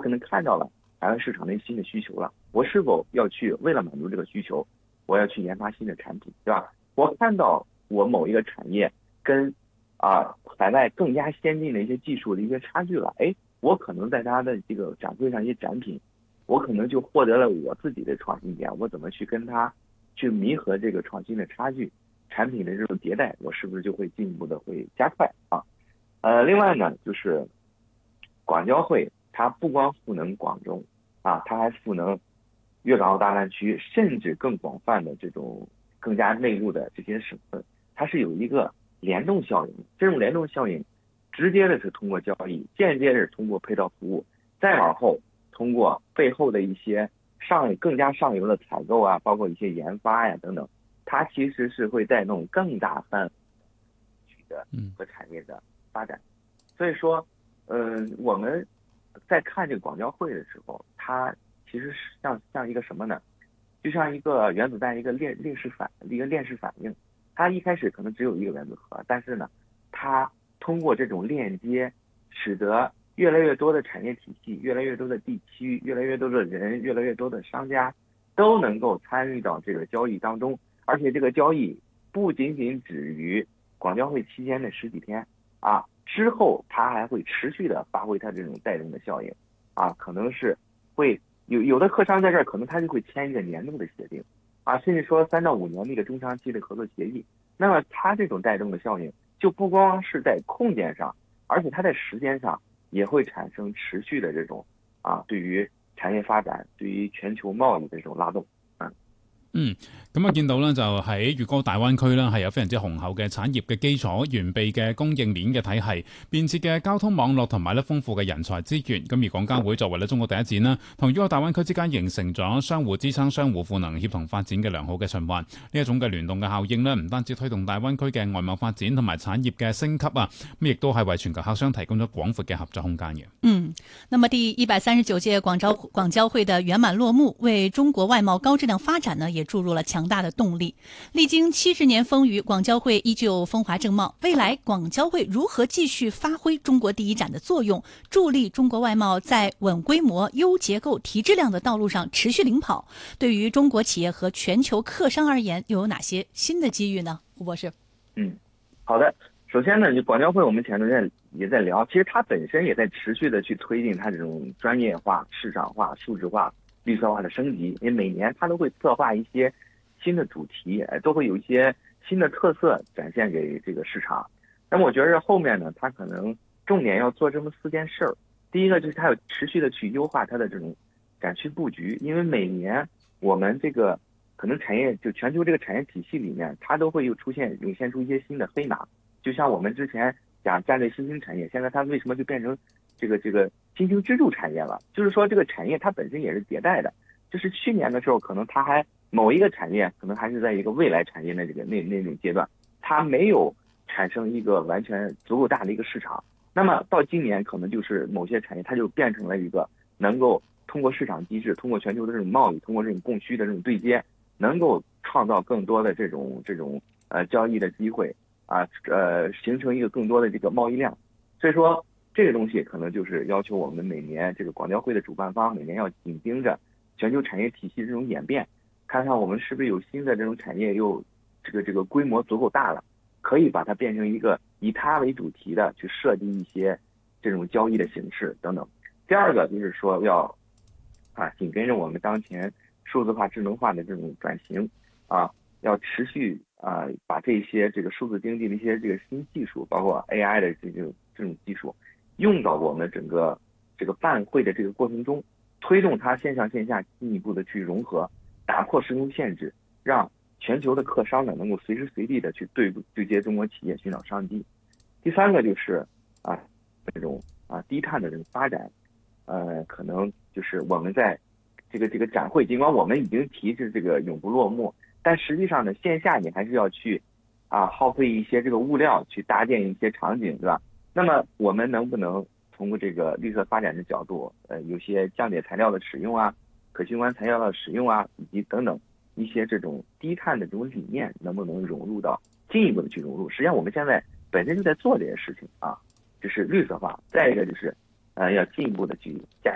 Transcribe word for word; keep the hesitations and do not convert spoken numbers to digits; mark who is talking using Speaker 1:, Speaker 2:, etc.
Speaker 1: 可能看到了海外市场的新的需求了，我是否要去为了满足这个需求，我要去研发新的产品，对吧？我看到我某一个产业跟啊海外更加先进的一些技术的一些差距了，哎，我可能在它的这个展会上一些展品，我可能就获得了我自己的创新点，我怎么去跟它去弥合这个创新的差距，产品的这种迭代，我是不是就会进一步的会加快啊？呃，另外呢，就是广交会它不光赋能广州啊，它还赋能粤港澳大湾区，甚至更广泛的这种更加内陆的这些省份，它是有一个联动效应。这种联动效应，直接的是通过交易，间接的是通过配套服务，再往后通过背后的一些上更加上游的采购啊，包括一些研发呀等等，它其实是会带动更大范围的和产业的发展。所以说，嗯、呃，我们在看这个广交会的时候，它其实是像像一个什么呢？就像一个原子弹一个链链式反一个链式反应，它一开始可能只有一个原子核，但是呢，它通过这种链接，使得越来越多的产业体系、越来越多的地区、越来越多的人、越来越多的商家都能够参与到这个交易当中，而且这个交易不仅仅止于广交会期间的十几天啊，之后它还会持续的发挥它这种带动的效应啊，可能是会。有有的客商在这儿，可能他就会签一个年度的协定，啊，甚至说三到五年的一个中长期的合作协议。那么它这种带动的效应，就不光是在空间上，而且它在时间上也会产生持续的这种啊，對於產業發展、對於全球貿易的這種拉動。
Speaker 2: 嗯，咁啊見到咧就喺粵港澳大灣區啦，係有非常之雄厚嘅產業嘅基礎、完備嘅供應鏈嘅體系、便捷嘅交通網絡同埋咧豐富嘅人才資源。咁而廣交會作為咧中國第一展啦，同粵港澳大灣區之間形成咗相互支撐、相互賦能、協同發展嘅良好嘅循環。呢一種嘅聯動嘅效應呢，唔單止推動大灣區嘅外貿發展同埋產業嘅升級啊，咁亦都係為全球客商提供咗廣闊嘅合作空間嘅。
Speaker 3: 嗯，那麼第一百三十九屆廣招廣交會的圓滿落幕，為中國外貿高質量發展呢，也注入了強大的動力。歷經七十年風雨，廣交會依舊風華正茂。未來廣交會如何繼續發揮中國第一展的作用，助力中國外貿在穩規模、優結構、提質量的道路上持續領跑？對於中國企業和全球客商而言，又有哪些新的機遇呢？胡博士。
Speaker 1: 嗯，好的。首先呢，就廣交會我們前段時間也在聊，其實它本身也在持續的去推進它這種專業化、市場化、數字化、綠色化的升級。因為每年它都會策劃一些新的主題，都會有一些新的特色展現給這個市場。那麼我覺得後面呢，它可能重點要做這麼四件事兒。第一個就是它要持續的去優化它的這種展區佈局，因為每年我們這個可能產業就全球這個產業體系裡面，它都會又出現湧現出一些新的黑馬。就像我們之前講戰略新興產業，現在它為什麼就變成這個這個新興支柱產業了？就是說這個產業它本身也是迭代的。就是去年的時候，可能它還某一個產業可能還是在一個未來產業的這個那那種階段，它沒有產生一個完全足夠大的一個市場。那麼到今年，可能就是某些產業它就變成了一個能夠通過市場機制，通過全球的這種貿易，通過這種供需的這種對接，能夠創造更多的這種這種呃交易的機會。啊，呃，形成一個更多的這個貿易量，所以說這個東西可能就是要求我們每年這個廣交會的主辦方每年要緊盯着全球產業體系這種演變，看看我們是不是有新的這種產業又這個這個規模足夠大了，可以把它變成一個以它為主題的去設計一些這種交易的形式等等。第二個就是說要啊緊跟着我們當前數字化智能化的這種轉型啊，要持續啊、呃，把這些這個數字經濟的一些這個新技術，包括 A I 的這種這種技術，用到我們整個這個辦會的這個過程中，推動它線上線下進一步的去融合，打破時空限制，讓全球的客商呢能夠隨時隨地的去對對接中國企業，尋找商機。第三個就是啊，這種啊低碳的這種發展，呃，可能就是我們在這個這個展會，儘管我們已經提示這個永不落幕。但實際上呢，線下你還是要去啊耗費一些這個物料去搭建一些場景，對吧？那麼我們能不能通過這個綠色發展的角度，呃，有些降解材料的使用啊，可循環材料的使用啊，以及等等一些這種低碳的這種理念，能不能融入到進一步的去融入？實際上我們現在本身就在做這些事情啊，就是綠色化。再一個就是，呃，要進一步的去加